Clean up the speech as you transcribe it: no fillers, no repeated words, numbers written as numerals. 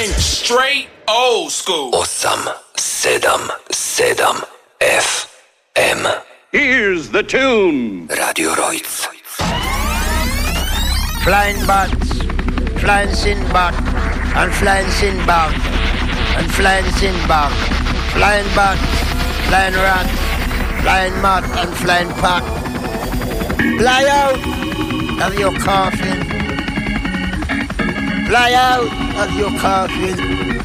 Straight old school. 877 FM. Here's the tune. Radio Royce. Flying bats, flying Sinbad, and flying Sinbad, and flying Sinbad, flying bats, flying rats, flying mat, and flying pack. Fly out of your coffin. Fly out of your coffin.